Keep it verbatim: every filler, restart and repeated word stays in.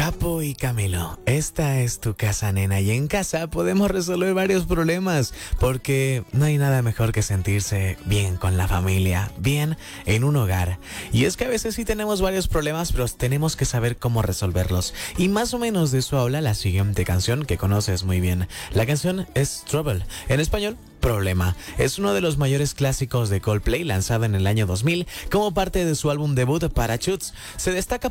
Papo y Camilo, esta es tu casa, nena, y en casa podemos resolver varios problemas, porque no hay nada mejor que sentirse bien con la familia, bien en un hogar. Y es que a veces sí tenemos varios problemas, pero tenemos que saber cómo resolverlos. Y más o menos de eso habla la siguiente canción que conoces muy bien. La canción es Trouble, en español, Problema. Es uno de los mayores clásicos de Coldplay, lanzado en el año dos mil como parte de su álbum debut Parachutes. Se destaca